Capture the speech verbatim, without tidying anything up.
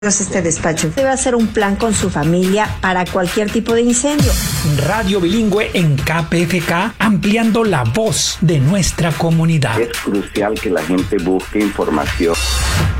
este despacho. Debe hacer un plan con su familia para cualquier tipo de incendio. Radio bilingüe en K P F K, ampliando la voz de nuestra comunidad. Es crucial que la gente busque información.